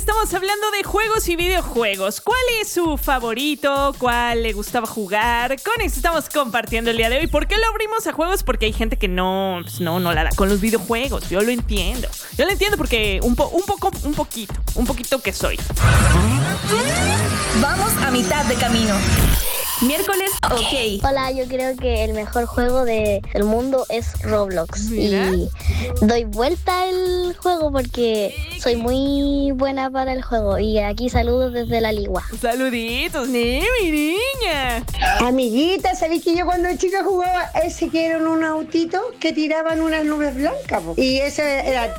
estamos hablando de juegos y videojuegos. ¿Cuál es su favorito? ¿Cuál le gustaba jugar? Con eso estamos compartiendo el día de hoy. ¿Por qué lo abrimos a juegos? Porque hay gente que no la da con los videojuegos. Yo lo entiendo. Porque un poquito que soy. Vamos a mitad de camino. Miércoles, ok. Hola, yo creo que el mejor juego del mundo es Roblox. ¿Mira? Y doy vuelta al juego porque soy muy buena para el juego. Y aquí saludos desde la Ligua. Saluditos, mi niña. Amiguita, ¿sabéis que yo cuando chica jugaba ese que era un autito que tiraban unas nubes blancas? Po? Y ese era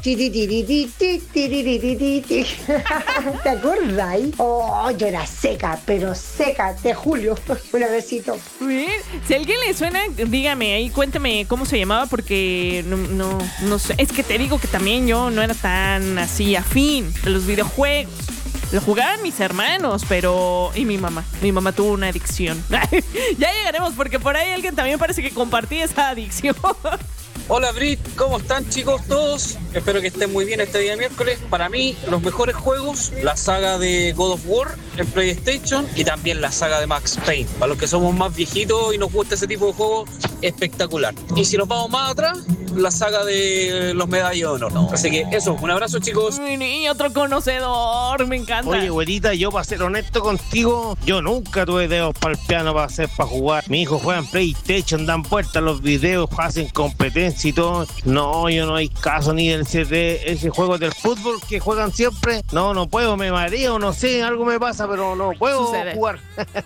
tiririririti. ¿Te acuerdas? Oh, yo era seca, pero seca, te Julio. Un besito. Bien. Si a alguien le suena, dígame ahí, cuéntame cómo se llamaba, porque no sé. Es que te digo que también yo no era tan así afín de los videojuegos. Lo jugaban mis hermanos, pero... Y mi mamá. Mi mamá tuvo una adicción. Ya llegaremos, porque por ahí alguien también parece que compartía esa adicción. Hola Brit, ¿cómo están chicos todos? Espero que estén muy bien este día de miércoles. Para mí, los mejores juegos, la saga de God of War en PlayStation y también la saga de Max Payne. Para los que somos más viejitos y nos gusta ese tipo de juegos, espectacular. Y si nos vamos más atrás, la saga de los Medallas de Honor. Así que eso, un abrazo chicos. Mi niño, otro conocedor, me encanta. Oye, güerita, yo para ser honesto contigo, yo nunca tuve dedos para el piano para jugar. Mi hijo juega en PlayStation, dan vueltas los videos, hacen competencia y todo. No, yo no hay caso ni del CD, ese juego del fútbol que juegan siempre. No puedo, me mareo, no sé, algo me pasa, pero no puedo jugar.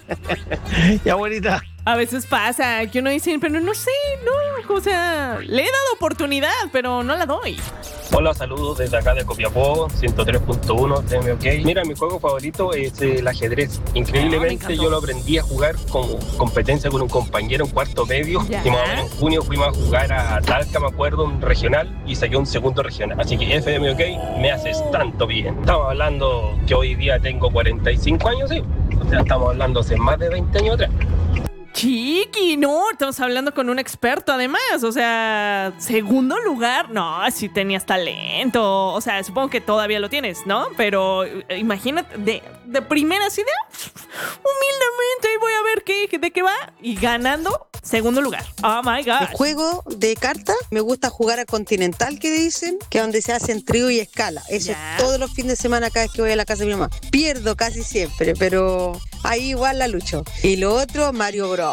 Ya, güerita. A veces pasa que uno dice, pero no sé, o sea, le he dado oportunidad, pero no la doy. Hola, saludos desde acá de Copiapó, 103.1, TMOK. Mira, mi juego favorito es el ajedrez. Increíblemente yo lo aprendí a jugar con competencia con un compañero en cuarto medio. ¿Ya? Y más o menos en junio fuimos a jugar a Talca, me acuerdo, un regional, y saqué un segundo regional. Así que FMOK, me haces tanto bien. Estamos hablando que hoy día tengo 45 años, sí. O sea, estamos hablando hace más de 20 años atrás. Chiqui, no, estamos hablando con un experto además, o sea, segundo lugar, no, si tenías talento, o sea, supongo que todavía lo tienes, ¿no? Pero imagínate, de primeras ideas, humildemente, ahí voy a ver de qué va, y ganando segundo lugar. Oh my El gosh. juego de cartas, me gusta jugar a Continental, que dicen, que es donde se hacen trío y escala. Eso Ya. todos los fines de semana cada vez que voy a la casa de mi mamá. Pierdo casi siempre, pero ahí igual la lucho. Y lo otro, Mario Bros.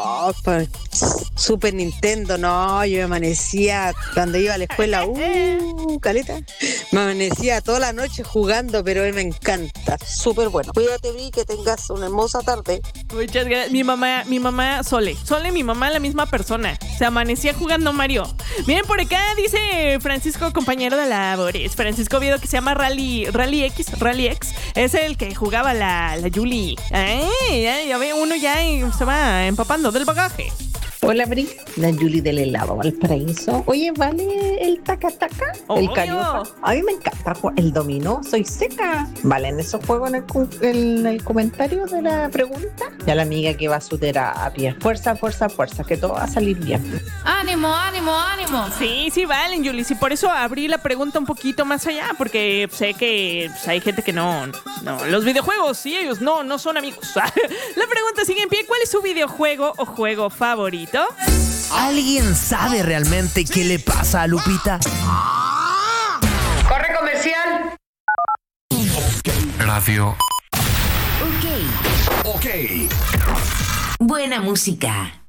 Super Nintendo, no, yo me amanecía cuando iba a la escuela, caleta, me amanecía toda la noche jugando, pero me encanta, súper bueno. Cuídate, Bri, que tengas una hermosa tarde. Muchas gracias. Mi mamá, Sole, mi mamá, la misma persona. Se amanecía jugando Mario. Miren, por acá dice Francisco, compañero de labores. Francisco Oviedo, que se llama Rally X. Es el que jugaba la Yuli. Ya ve, uno ya se va empapando del bagaje. Hola, Bri, la Yuli del helado Valparaíso. Oye, ¿vale el taca-taca? El Obvio. cañufa. A mí me encanta jugar el dominó, soy seca. ¿Valen esos juegos en el comentario de la pregunta? Ya la amiga que va a su terapia. Fuerza, que todo va a salir bien. ¡Ánimo! Sí, valen, Yuli. Sí, por eso abrí la pregunta un poquito más allá, porque sé que hay gente que no, los videojuegos y ellos no son amigos. La pregunta sigue en pie. ¿Cuál es su videojuego o juego favorito? ¿Alguien sabe realmente qué le pasa a Lupita? ¡Corre comercial! Radio. Ok. Ok. Buena música.